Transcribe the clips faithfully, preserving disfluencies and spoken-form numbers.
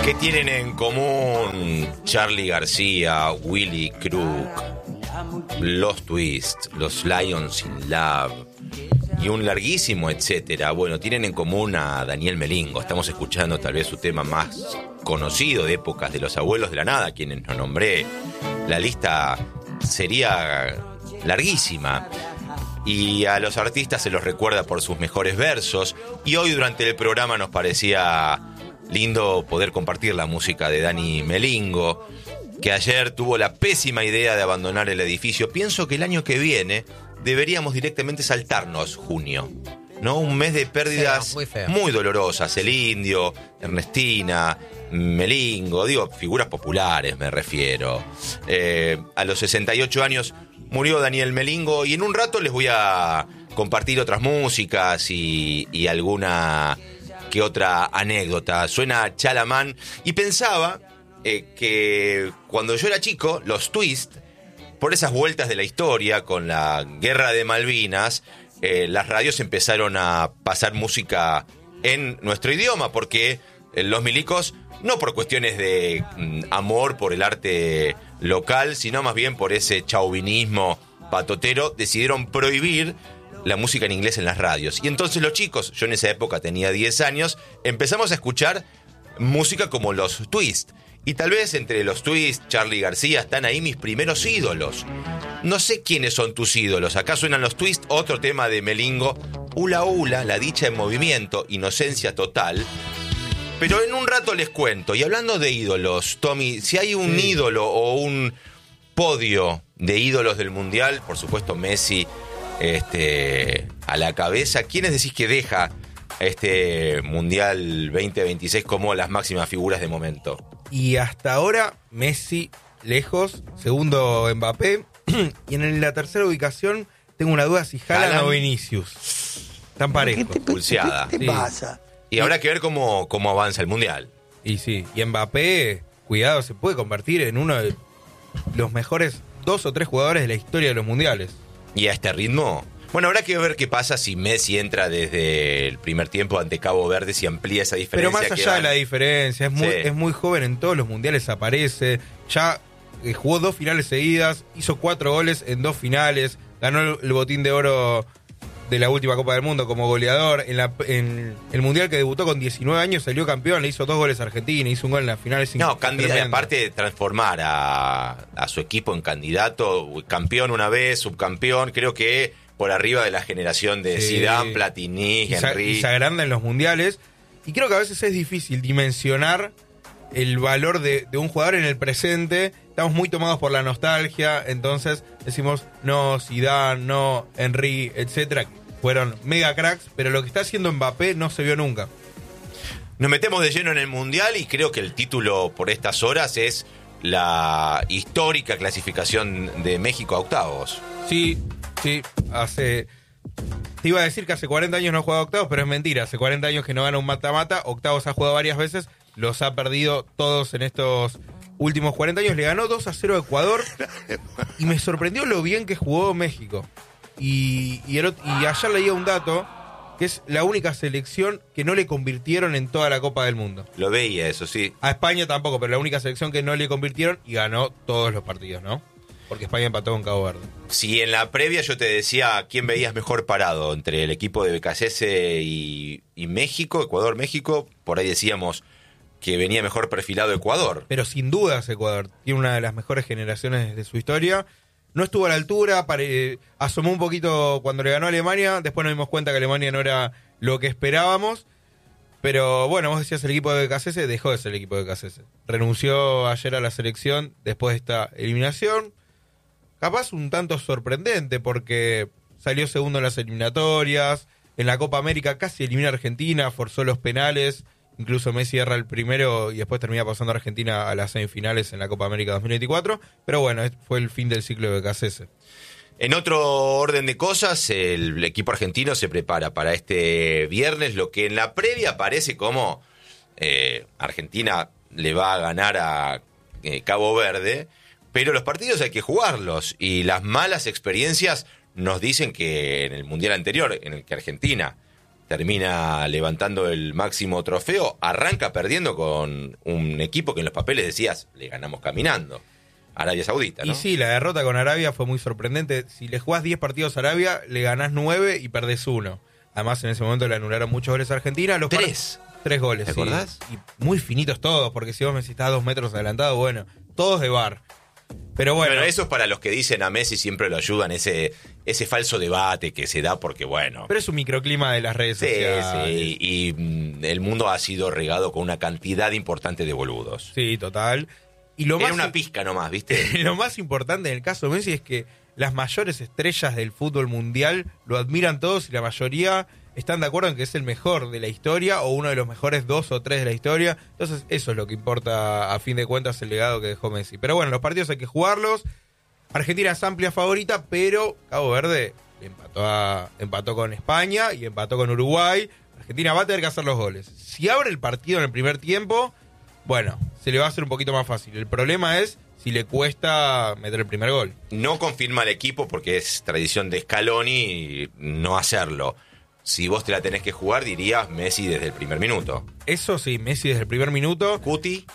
¿Qué tienen en común Charly García, Willy Crook, los Twist, los Lions in Love y un larguísimo etcétera? Bueno, tienen en común a Daniel Melingo. Estamos escuchando tal vez su tema más conocido de épocas de los Abuelos de la Nada, quienes no nombré. La lista sería larguísima. Y a los artistas se los recuerda por sus mejores versos. Y hoy durante el programa nos parecía lindo poder compartir la música de Dani Melingo, que ayer tuvo la pésima idea de abandonar el edificio. Pienso que el año que viene deberíamos directamente saltarnos junio, ¿no? Un mes de pérdidas feo, muy, feo. muy dolorosas. El Indio, Ernestina, Melingo, digo, figuras populares me refiero. Eh, a los sesenta y ocho años murió Daniel Melingo y en un rato les voy a compartir otras músicas y, y alguna que otra anécdota. Suena Chalamán y pensaba eh, que cuando yo era chico, los Twist, por esas vueltas de la historia con la guerra de Malvinas, eh, las radios empezaron a pasar música en nuestro idioma, porque eh, los milicos, no por cuestiones de mm, amor por el arte local, sino más bien por ese chauvinismo patotero, decidieron prohibir la música en inglés en las radios. Y entonces los chicos, yo en esa época tenía diez años, empezamos a escuchar música como los Twist. Y tal vez entre los Twist, Charly García, están ahí mis primeros ídolos. No sé quiénes son tus ídolos. Acá suenan los Twist, otro tema de Melingo, Hula Hula, La dicha en movimiento, Inocencia total. Pero en un rato les cuento. Y hablando de ídolos, Tommy, si hay un sí. ídolo o un podio de ídolos del Mundial, por supuesto Messi este, a la cabeza, ¿quiénes decís que deja este Mundial veinte veintiséis como las máximas figuras de momento? Y hasta ahora Messi lejos, segundo Mbappé, y en la tercera ubicación tengo una duda si Haaland o Vinicius. Están parejos. ¿Qué te, pulseada. ¿Qué, qué sí. pasa? Y habrá que ver cómo, cómo avanza el Mundial. Y sí, y Mbappé, cuidado, se puede convertir en uno de los mejores dos o tres jugadores de la historia de los mundiales. Y a este ritmo, bueno, habrá que ver qué pasa si Messi entra desde el primer tiempo ante Cabo Verde, si amplía esa diferencia. Pero más allá van... de la diferencia, es muy, sí. es muy joven, en todos los mundiales aparece, ya eh, jugó dos finales seguidas, hizo cuatro goles en dos finales, ganó el, el botín de oro de la última Copa del Mundo como goleador. En, la, en el mundial que debutó con diecinueve años salió campeón, le hizo dos goles a Argentina, hizo un gol en la final. No, candida, aparte de transformar a, a su equipo en candidato, campeón una vez, subcampeón, creo que por arriba de la generación de sí. Zidane, Platini, y Henry. Y se agranda en los mundiales. Y creo que a veces es difícil dimensionar el valor de, de un jugador en el presente. Estamos muy tomados por la nostalgia, entonces decimos no Zidane, no Henry, etcétera. Fueron mega cracks, pero lo que está haciendo Mbappé no se vio nunca. Nos metemos de lleno en el Mundial y creo que el título por estas horas es la histórica clasificación de México a octavos. Sí, sí, hace... Te iba a decir que hace cuarenta años no ha jugado a octavos, pero es mentira. Hace cuarenta años que no gana un mata-mata. Octavos ha jugado varias veces, los ha perdido todos en estos últimos cuarenta años. Le ganó dos a cero a Ecuador y me sorprendió lo bien que jugó México. Y, y, el, y ayer leía un dato que es la única selección que no le convirtieron en toda la Copa del Mundo. Lo veía, eso sí. A España tampoco, pero la única selección que no le convirtieron y ganó todos los partidos, ¿no? Porque España empató con Cabo Verde. Si en la previa yo te decía quién veías mejor parado entre el equipo de B K C S y, y México, Ecuador-México, por ahí decíamos que venía mejor perfilado Ecuador. Pero sin dudas Ecuador tiene una de las mejores generaciones de su historia. No estuvo a la altura, pare... asomó un poquito cuando le ganó a Alemania, después nos dimos cuenta que Alemania no era lo que esperábamos, pero bueno, vos decías el equipo de B K C S, dejó de ser el equipo de B K C S. Renunció ayer a la selección después de esta eliminación, capaz un tanto sorprendente porque salió segundo en las eliminatorias, en la Copa América casi elimina a Argentina, forzó los penales, incluso Messi erra el primero y después termina pasando a Argentina a las semifinales en la Copa América dos mil veinticuatro. Pero bueno, fue el fin del ciclo de B K C S. En otro orden de cosas, el equipo argentino se prepara para este viernes, lo que en la previa parece como eh, Argentina le va a ganar a eh, Cabo Verde, pero los partidos hay que jugarlos y las malas experiencias nos dicen que en el Mundial anterior, en el que Argentina termina levantando el máximo trofeo, arranca perdiendo con un equipo que en los papeles decías, le ganamos caminando. Arabia Saudita, ¿no? Y sí, la derrota con Arabia fue muy sorprendente. Si le jugás diez partidos a Arabia, le ganás nueve y perdés uno. Además, en ese momento le anularon muchos goles a Argentina. Los ¿Tres? Par- Tres goles, ¿Te sí. acordás? Y muy finitos todos, porque si vos me decís estás dos metros adelantado, bueno, todos de V A R. Pero bueno. Bueno, eso es para los que dicen a Messi siempre lo ayudan, ese, ese falso debate que se da porque, bueno... Pero es un microclima de las redes Sí, sociales. sí, y mm, el mundo ha sido regado con una cantidad importante de boludos. Sí, total. Y lo Era más, una pizca nomás, ¿viste? lo más importante en el caso de Messi es que las mayores estrellas del fútbol mundial lo admiran todos y la mayoría están de acuerdo en que es el mejor de la historia o uno de los mejores dos o tres de la historia. Entonces eso es lo que importa a fin de cuentas el legado que dejó Messi. Pero bueno, los partidos hay que jugarlos. Argentina es amplia favorita, pero Cabo Verde empató, a, empató con España y empató con Uruguay. Argentina va a tener que hacer los goles. Si abre el partido en el primer tiempo, bueno, se le va a hacer un poquito más fácil. El problema es si le cuesta meter el primer gol. No confirma el equipo porque es tradición de Scaloni no hacerlo. Si vos te la tenés que jugar, dirías Messi desde el primer minuto. Eso sí, Messi desde el primer minuto. Cuti,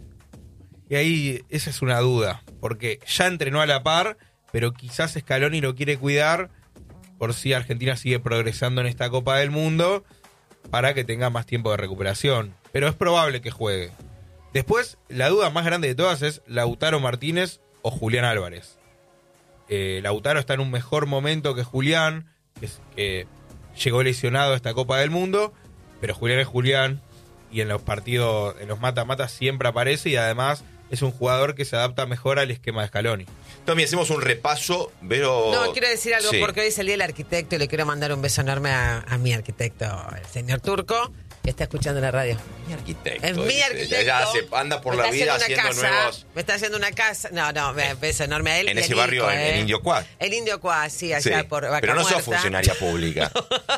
Y ahí esa es una duda, porque ya entrenó a la par, pero quizás Scaloni lo quiere cuidar por si Argentina sigue progresando en esta Copa del Mundo para que tenga más tiempo de recuperación. Pero es probable que juegue. Después, la duda más grande de todas es Lautaro Martínez o Julián Álvarez. Eh, Lautaro está en un mejor momento que Julián, que, es, que llegó lesionado a esta Copa del Mundo, pero Julián es Julián y en los partidos, en los mata-mata siempre aparece y además es un jugador que se adapta mejor al esquema de Scaloni. Tommy, hacemos un repaso, pero... No, quiero decir algo Sí. porque hoy es el Día del Arquitecto y le quiero mandar un beso enorme a, a mi arquitecto, el señor Turco, que está escuchando la radio. Mi arquitecto. Es mi dice. arquitecto. Ya, ya se anda por Me la está vida haciendo una haciendo casa, nuevos... Me está haciendo una casa. No, no, me- beso enorme a él. En y a ese Nico, barrio, en- ¿eh? en Indio Cuá. En Indio Cuá, sí, allá Sí, por Vaca pero no sos Muerta. funcionaria pública.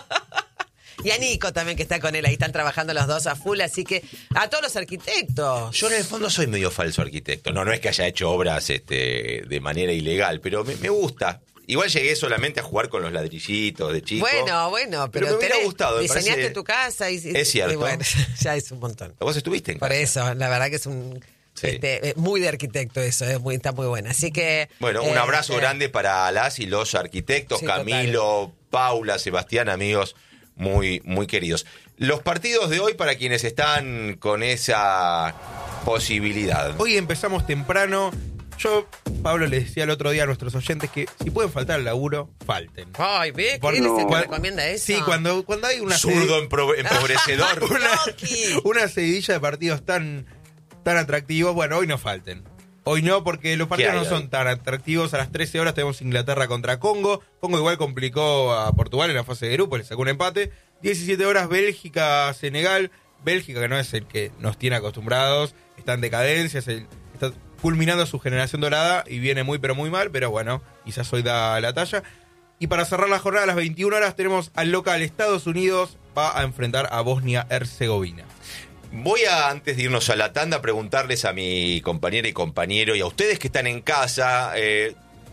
Y a Nico también, que está con él. Ahí están trabajando los dos a full. Así que a todos los arquitectos. Yo en el fondo soy medio falso arquitecto. No, no es que haya hecho obras este, de manera ilegal, pero me, me gusta. Igual llegué solamente a jugar con los ladrillitos de chico. Bueno, bueno, pero, Pero me hubiera tenés- gustado, me diseñaste parece- tu casa. Y, y- Es cierto. y bueno, ya es un montón. ¿Vos estuviste en Por casa? eso, la verdad que es un... Sí. Este, eh, muy de arquitecto eso, es muy, está muy buena. Así que... Bueno, un eh, abrazo eh, grande para las y los arquitectos, Sí, Camilo, Paula, Sebastián, amigos muy, muy queridos. Los partidos de hoy para quienes están con esa posibilidad. Hoy empezamos temprano. Yo, Pablo, le decía el otro día a nuestros oyentes que si pueden faltar al laburo, falten. Ay, ve, Por- ¿quién es el que cuan- recomienda eso? Sí, cuando, cuando hay una Zurdo sedi- empro- empobrecedor. Rocky. una seguidilla de partidos tan, tan atractivos, bueno, hoy no falten. Hoy no, porque los partidos hay no hoy? son tan atractivos. A las trece horas tenemos Inglaterra contra Congo. Congo igual complicó a Portugal en la fase de grupo, le sacó un empate. diecisiete horas Bélgica, Senegal. Bélgica, que no es el que nos tiene acostumbrados, está en decadencia, es el- está culminando su generación dorada y viene muy pero muy mal, pero bueno, quizás hoy da la talla. Y para cerrar la jornada a las veintiuna horas tenemos al local Estados Unidos, va a enfrentar a Bosnia-Herzegovina. Voy a, antes de irnos a la tanda, preguntarles a mi compañera y compañero y a ustedes que están en casa, eh,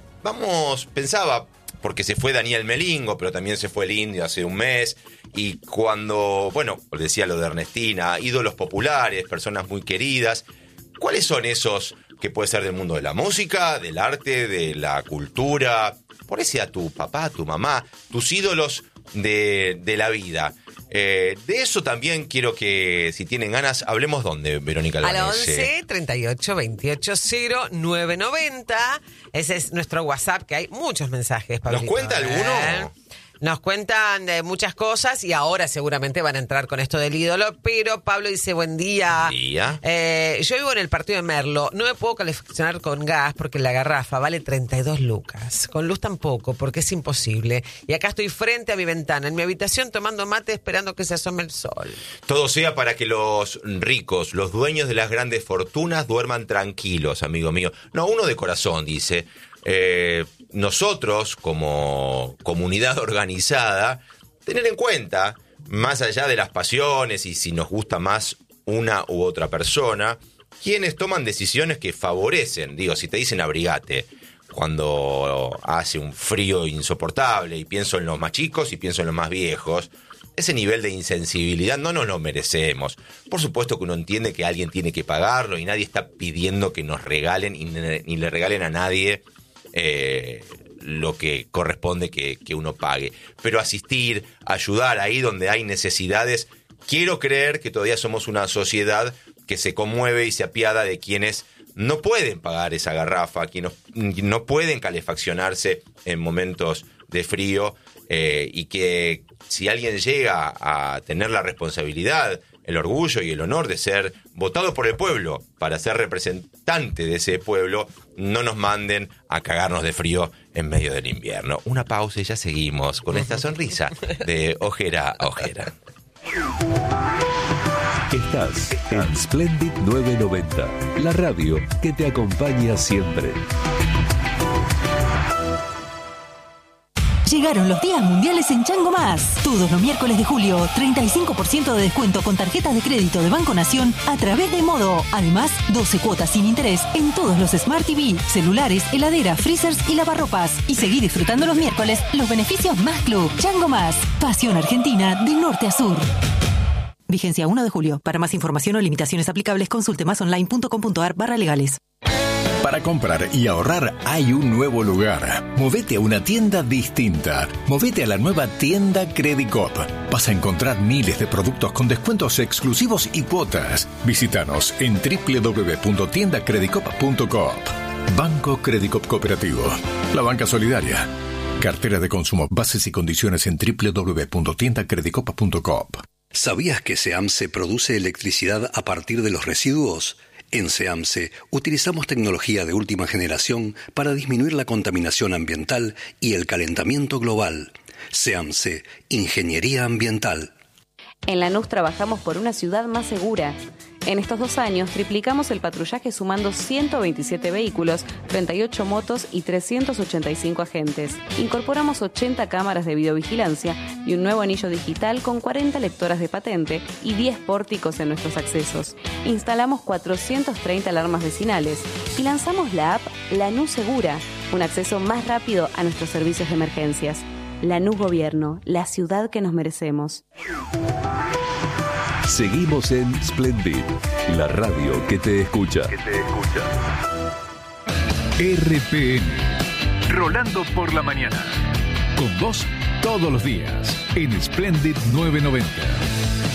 vamos, pensaba, porque se fue Daniel Melingo, pero también se fue el Indio hace un mes, y cuando, bueno, decía lo de Ernestina, ídolos populares, personas muy queridas, ¿cuáles son esos que puede ser del mundo de la música, del arte, de la cultura? Por ese a tu papá, tu mamá, tus ídolos de, de la vida. Eh, de eso también quiero que, si tienen ganas, hablemos dónde, Verónica A la Albanese. once, treinta y ocho, veintiocho, cero, nueve noventa. Ese es nuestro WhatsApp, que hay muchos mensajes, Pablito. ¿Nos cuenta alguno? ¿Eh? Nos cuentan de muchas cosas y ahora seguramente van a entrar con esto del ídolo, pero Pablo dice, buen día. Buen día. Eh, yo vivo en el partido de Merlo, no me puedo calefaccionar con gas porque la garrafa vale treinta y dos lucas. Con luz tampoco, porque es imposible. Y acá estoy frente a mi ventana, en mi habitación tomando mate esperando que se asome el sol. Todo sea para que los ricos, los dueños de las grandes fortunas, duerman tranquilos, amigo mío. No, uno de corazón, dice. Eh, nosotros, como comunidad organizada, tener en cuenta, más allá de las pasiones y si nos gusta más una u otra persona, quienes toman decisiones que favorecen. Digo, si te dicen abrigate cuando hace un frío insoportable, y pienso en los más chicos y pienso en los más viejos, ese nivel de insensibilidad no nos lo merecemos. Por supuesto que uno entiende que alguien tiene que pagarlo y nadie está pidiendo que nos regalen y ni le regalen a nadie eh, lo que corresponde que, que uno pague. Pero asistir, ayudar ahí donde hay necesidades, quiero creer que todavía somos una sociedad que se conmueve y se apiada de quienes no pueden pagar esa garrafa, quienes no pueden calefaccionarse en momentos de frío, eh, y que si alguien llega a tener la responsabilidad, el orgullo y el honor de ser votado por el pueblo para ser representante de ese pueblo, no nos manden a cagarnos de frío en medio del invierno. Una pausa y ya seguimos con esta sonrisa de ojera a ojera. Estás en Splendid novecientos noventa, la radio que te acompaña siempre. Llegaron los días mundiales en Chango Más. Todos los miércoles de julio, treinta y cinco por ciento de descuento con tarjetas de crédito de Banco Nación a través de Modo. Además, doce cuotas sin interés en todos los Smart T V, celulares, heladeras, freezers y lavarropas. Y seguí disfrutando los miércoles los beneficios Más Club. Chango Más. Pasión argentina de norte a sur. Vigencia uno de julio. Para más información o limitaciones aplicables, consulte masonline.com.ar barra legales. Para comprar y ahorrar hay un nuevo lugar. Movete a una tienda distinta. Movete a la nueva tienda Credicop. Vas a encontrar miles de productos con descuentos exclusivos y cuotas. Visítanos en doble u doble u doble u punto tienda credicop punto coop. Banco Credicop Cooperativo. La banca solidaria. Cartera de consumo. Bases y condiciones en doble u doble u doble u punto tienda credicop punto coop. ¿Sabías que SEAMSE produce electricidad a partir de los residuos? En SEAMSE utilizamos tecnología de última generación para disminuir la contaminación ambiental y el calentamiento global. SEAMSE, Ingeniería Ambiental. En Lanús trabajamos por una ciudad más segura. En estos dos años triplicamos el patrullaje sumando ciento veintisiete vehículos, treinta y ocho motos y trescientos ochenta y cinco agentes. Incorporamos ochenta cámaras de videovigilancia y un nuevo anillo digital con cuarenta lectoras de patente y diez pórticos en nuestros accesos. Instalamos cuatrocientas treinta alarmas vecinales y lanzamos la app Lanús Segura, un acceso más rápido a nuestros servicios de emergencias. Lanús Gobierno, la ciudad que nos merecemos. Seguimos en Splendid, la radio que te escucha. Que te escucha. R P N, Rolando por la mañana. Con vos todos los días en Splendid novecientos noventa.